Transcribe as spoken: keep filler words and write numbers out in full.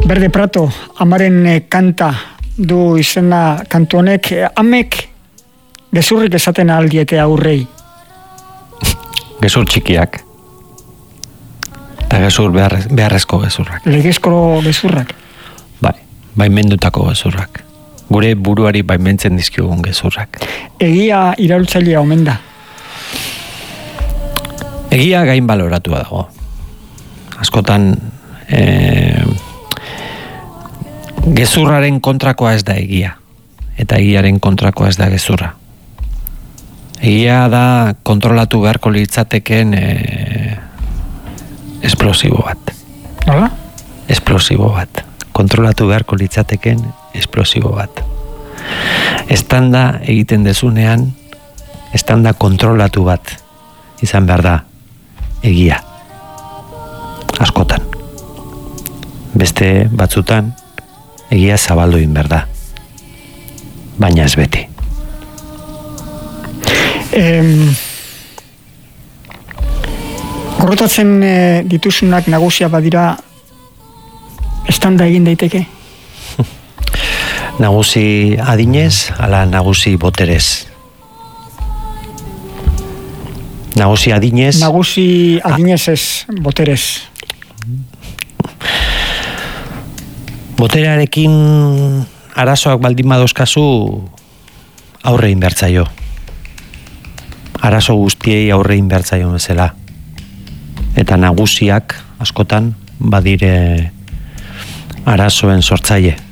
Berde Prato, amaren kanta du izena kantu honek. Amek gezurrik esaten aldiete aurrei? Gezur txikiak. Eta gezur behar, beharrezko gezurrak. Legezko gezurrak? Bai, baimendutako gezurrak. Gure buruari baimentzen dizkiogun gezurrak. Egia iraultzailea omen da? Egia gain baloratua dago. Askotan e, gezurraren kontrakoa ez da egia. Eta egiaren kontrakoa ez da gezurra. Egia da kontrolatu beharko litzateken e, esplosibo bat. Nola? Esplosibo bat. Kontrolatu beharko litzateken esplosibo bat. Estanda egiten dezunean, estanda kontrolatu bat izan behar da egia. Askotan. Beste batzutan egia zabaldu egin behar da. Baina ez beti. Em, gorrotatzen e, dituzunak nagusia badira estanda egin daiteke? Nagusi adinez, ala nagusi boterez. Nagusi adinez... Nagusi adinez ez, boterez. Boterearekin arazoak baldin badozkazu aurre inbertzaio. Arazo guztiei aurre inbertzaio bezala. Eta nagusiak askotan badire arazoen sortzaile.